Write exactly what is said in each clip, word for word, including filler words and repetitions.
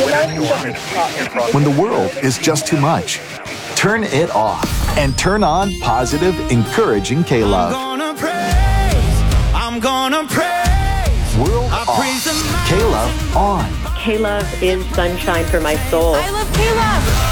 When the world is just too much, turn it off and turn on positive, encouraging K-Love. I'm gonna praise, I'm gonna praise. World off, K-Love on. K-Love is sunshine for my soul. I love K-Love.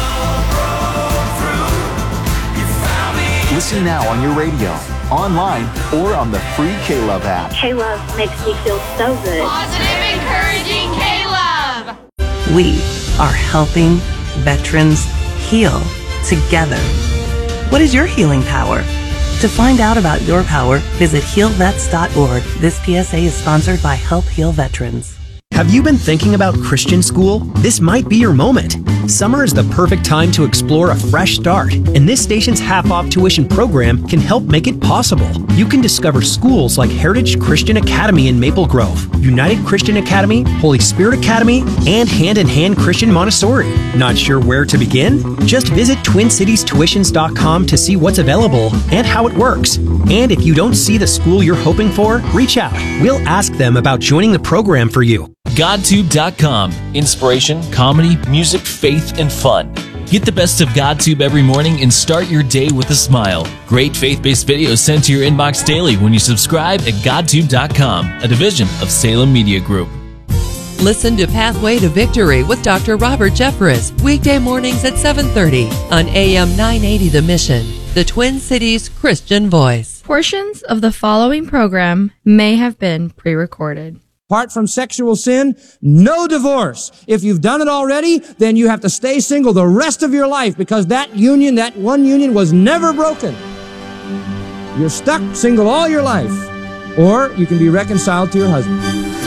Listen now on your radio, online, or on the free K-Love app. K-Love makes me feel so good. Positive, encouraging K-Love. We are helping veterans heal together. What is your healing power? To find out about your power, visit heal vets dot org. This P S A is sponsored by Help Heal Veterans. Have you been thinking about Christian school? This might be your moment. Summer is the perfect time to explore a fresh start, and this station's half-off tuition program can help make it possible. You can discover schools like Heritage Christian Academy in Maple Grove, United Christian Academy, Holy Spirit Academy, and Hand in Hand Christian Montessori. Not sure where to begin? Just visit twin cities tuitions dot com to see what's available and how it works. And if you don't see the school you're hoping for, reach out. We'll ask them about joining the program for you. GodTube dot com. Inspiration, comedy, music, faith, and fun. Get the best of GodTube every morning and start your day with a smile. Great faith-based videos sent to your inbox daily when you subscribe at GodTube dot com, a division of Salem Media Group. Listen to Pathway to Victory with Doctor Robert Jeffress, weekday mornings at seven thirty on A M nine eighty The Mission, the Twin Cities Christian Voice. Portions of the following program may have been pre-recorded. Apart from sexual sin, no divorce. If you've done it already, then you have to stay single the rest of your life because that union, that one union was never broken. You're stuck single all your life. Or you can be reconciled to your husband.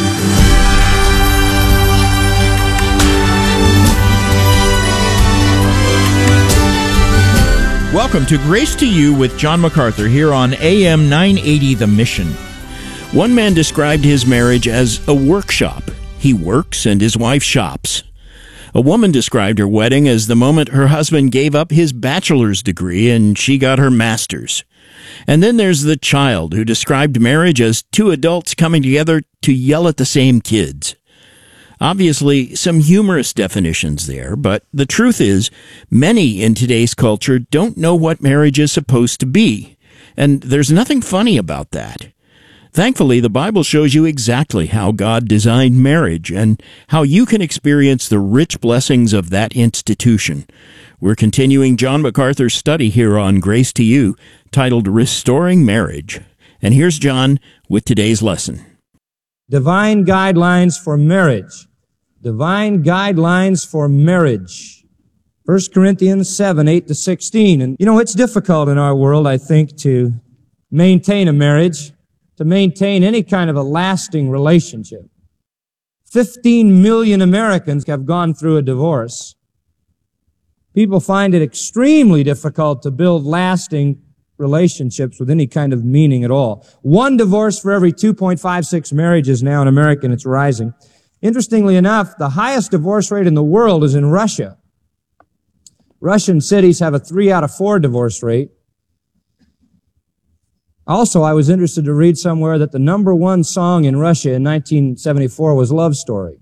Welcome to Grace to You with John MacArthur here on A M nine eighty The Mission. One man described his marriage as a workshop. He works and his wife shops. A woman described her wedding as the moment her husband gave up his bachelor's degree and she got her master's. And then there's the child who described marriage as two adults coming together to yell at the same kids. Obviously, some humorous definitions there, but the truth is, many in today's culture don't know what marriage is supposed to be. And there's nothing funny about that. Thankfully, the Bible shows you exactly how God designed marriage and how you can experience the rich blessings of that institution. We're continuing John MacArthur's study here on Grace to You, titled Restoring Marriage. And here's John with today's lesson. Divine guidelines for marriage. Divine guidelines for marriage. First Corinthians seven, eight to sixteen. And, you know, it's difficult in our world, I think, to maintain a marriage, to maintain any kind of a lasting relationship. fifteen million Americans have gone through a divorce. People find it extremely difficult to build lasting relationships with any kind of meaning at all. One divorce for every two point five six marriages now in America, and it's rising. Interestingly enough, the highest divorce rate in the world is in Russia. Russian cities have a three out of four divorce rate. Also, I was interested to read somewhere that the number one song in Russia in nineteen seventy-four was Love Story.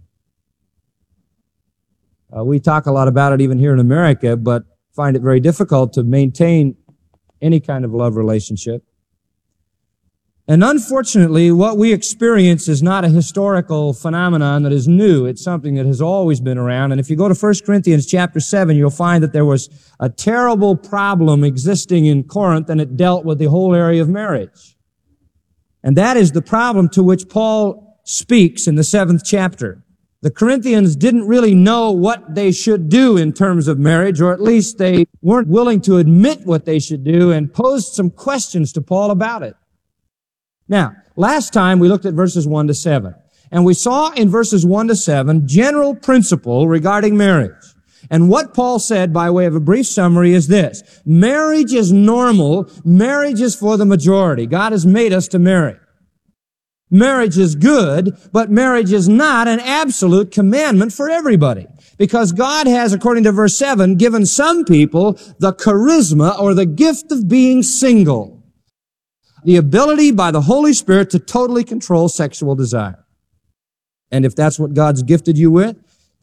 Uh, we talk a lot about it even here in America, but find it very difficult to maintain any kind of love relationship. And unfortunately, what we experience is not a historical phenomenon that is new. It's something that has always been around. And if you go to First Corinthians chapter seven, you'll find that there was a terrible problem existing in Corinth, and it dealt with the whole area of marriage. And that is the problem to which Paul speaks in the seventh chapter. The Corinthians didn't really know what they should do in terms of marriage, or at least they weren't willing to admit what they should do, and posed some questions to Paul about it. Now, last time we looked at verses one to seven, and we saw in verses one to seven general principle regarding marriage. And what Paul said by way of a brief summary is this: marriage is normal, marriage is for the majority. God has made us to marry. Marriage is good, but marriage is not an absolute commandment for everybody. Because God has, according to verse seven, given some people the charisma or the gift of being single. The ability by the Holy Spirit to totally control sexual desire. And if that's what God's gifted you with,